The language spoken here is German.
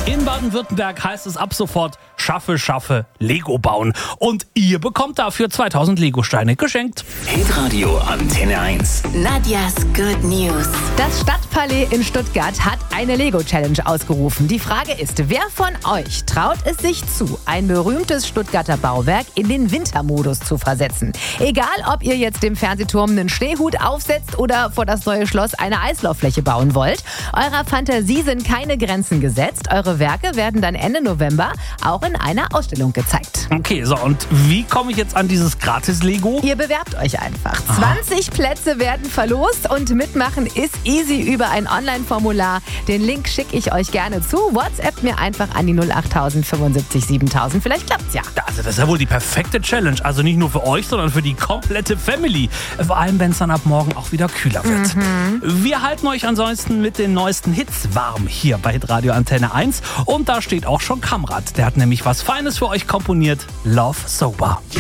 In Baden-Württemberg heißt es ab sofort schaffe, Lego bauen. Und ihr bekommt dafür 2000 Lego-Steine geschenkt. Hitradio Antenne 1. Nadjas Good News. Das Stadtpalais in Stuttgart hat eine Lego-Challenge ausgerufen. Die Frage ist, wer von euch traut es sich zu, ein berühmtes Stuttgarter Bauwerk in den Wintermodus zu versetzen? Egal, ob ihr jetzt dem Fernsehturm einen Schneehut aufsetzt oder vor das neue Schloss eine Eislauffläche bauen wollt. Eurer Fantasie sind keine Grenzen gesetzt. Eure Werke werden dann Ende November auch in einer Ausstellung gezeigt. Okay, so und wie komme ich jetzt an dieses Gratis-Lego? Ihr bewerbt euch einfach. 20 Plätze werden verlost und mitmachen ist easy über ein Online-Formular. Den Link schicke ich euch gerne zu. WhatsApp mir einfach an die 08000 75 7000. Vielleicht klappt's ja. Also das ist ja wohl die perfekte Challenge. Also nicht nur für euch, sondern für die komplette Family. Vor allem, wenn es dann ab morgen auch wieder kühler wird. Wir halten euch ansonsten mit den neuesten Hits warm hier bei Hitradio Antenne 1. Und da steht auch schon Kamrat. Der hat nämlich was Feines für euch komponiert. Love Sober.